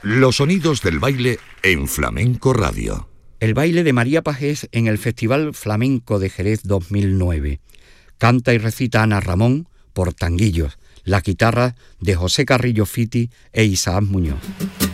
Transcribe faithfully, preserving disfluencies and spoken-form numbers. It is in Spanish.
Los sonidos del baile en Flamenco Radio. El baile de María Pajés en el Festival Flamenco de Jerez dos mil nueve. Canta y recita Ana Ramón por Tanguillos, la guitarra de José Carrillo Fiti e Isaac Muñoz.